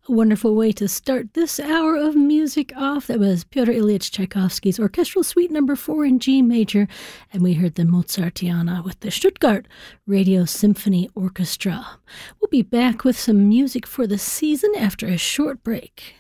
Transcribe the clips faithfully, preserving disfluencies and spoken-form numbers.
A wonderful way to start this hour of music off. That was Pyotr Ilyich Tchaikovsky's Orchestral Suite Number four in G major, and we heard the Mozartiana with the Stuttgart Radio Symphony Orchestra. We'll be back with some music for the season after a short break.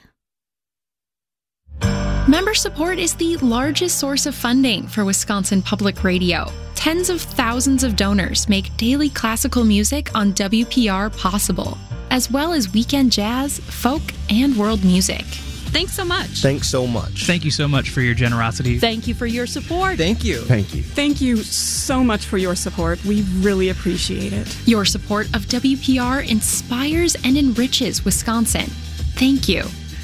Member support is the largest source of funding for Wisconsin Public Radio. Tens of thousands of donors make daily classical music on W P R possible, as well as weekend jazz, folk, and world music. Thanks so much. Thanks so much. Thank you so much for your generosity. Thank you for your support. Thank you. Thank you. Thank you so much for your support. We really appreciate it. Your support of W P R inspires and enriches Wisconsin. Thank you.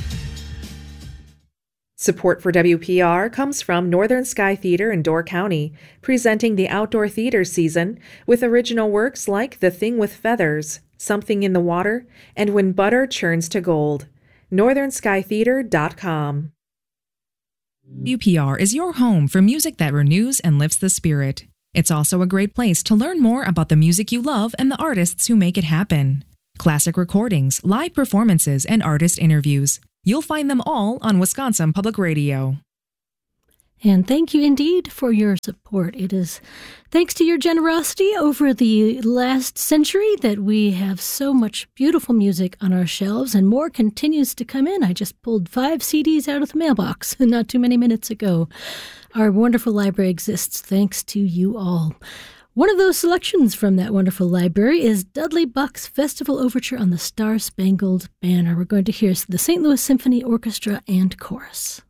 Support for W P R comes from Northern Sky Theater in Door County, presenting the outdoor theater season with original works like The Thing with Feathers, Something in the Water, and When Butter Churns to Gold. northern sky theater dot com. W P R is your home for music that renews and lifts the spirit. It's also a great place to learn more about the music you love and the artists who make it happen. Classic recordings, live performances, and artist interviews. You'll find them all on Wisconsin Public Radio. And thank you indeed for your support. It is thanks to your generosity over the last century that we have so much beautiful music on our shelves, and more continues to come in. I just pulled five C Ds out of the mailbox not too many minutes ago. Our wonderful library exists thanks to you all. One of those selections from that wonderful library is Dudley Buck's Festival Overture on the Star-Spangled Banner. We're going to hear the Saint Louis Symphony Orchestra and Chorus.